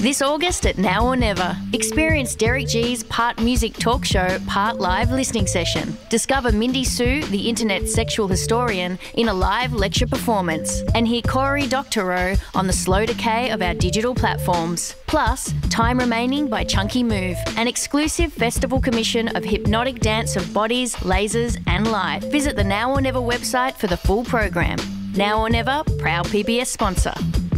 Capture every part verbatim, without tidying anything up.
This August at Now or Never, experience Derek G's part music talk show, part live listening session. Discover Mindy Sue, the internet sexual historian, in a live lecture performance, and hear Corey Doctorow on the slow decay of our digital platforms. Plus, Time Remaining by Chunky Move, an exclusive festival commission of hypnotic dance of bodies, lasers and light. Visit the Now or Never website for the full program. Now or Never, proud P B S sponsor.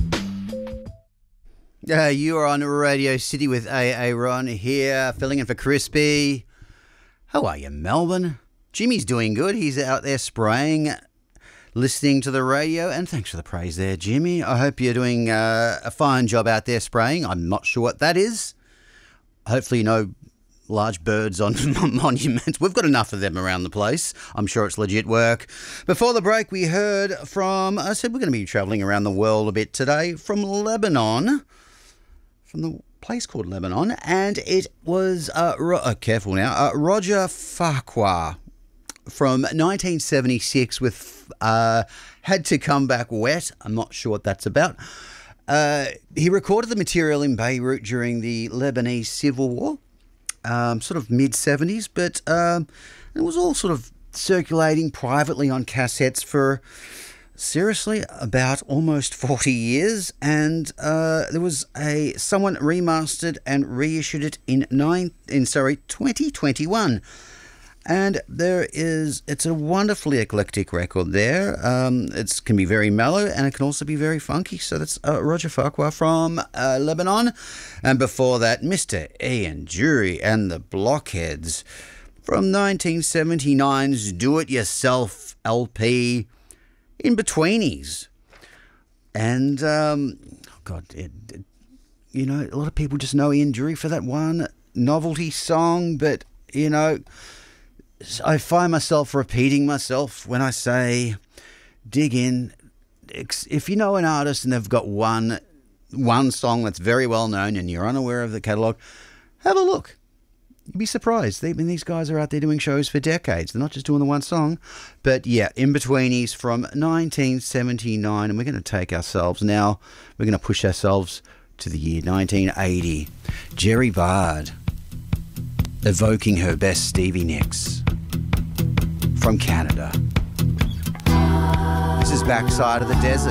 Uh, you are on Radio City with A A Ron here, filling in for Crispy. How are you, Melbourne? Jimmy's doing good. He's out there spraying, listening to the radio, and thanks for the praise there, Jimmy. I hope you're doing uh, a fine job out there spraying. I'm not sure what that is. Hopefully no large birds on monuments. We've got enough of them around the place. I'm sure it's legit work. Before the break, we heard from, I said we're going to be travelling around the world a bit today, from Lebanon. From the place called Lebanon, and it was, uh, ro- uh, careful now, uh, Roger Farquhar from nineteen seventy-six with uh, Had to Come Back Wet. I'm not sure what that's about. Uh, he recorded the material in Beirut during the Lebanese Civil War, um, sort of mid-seventies, but um, it was all sort of circulating privately on cassettes for seriously about almost forty years, and uh, there was a someone remastered and reissued it in nine in sorry twenty twenty-one, and there is it's a wonderfully eclectic record there. Um, it can be very mellow and it can also be very funky. So that's uh, Roger Farquhar from uh, Lebanon, and before that, Mister Ian Dury and the Blockheads from nineteen seventy-nine's Do It Yourself L P. In-Betweenies. And, um, oh God, it, it, you know, a lot of people just know Ian Dury for that one novelty song, but, you know, I find myself repeating myself when I say, dig in. If you know an artist and they've got one, one song that's very well known and you're unaware of the catalogue, have a look. You'd be surprised. I mean, these guys are out there doing shows for decades. They're not just doing the one song. But yeah, In-Betweenies from nineteen seventy-nine. And we're going to take ourselves now, we're going to push ourselves to the year nineteen eighty. Jerry Bard evoking her best Stevie Nicks from Canada. This is Backside of the Desert.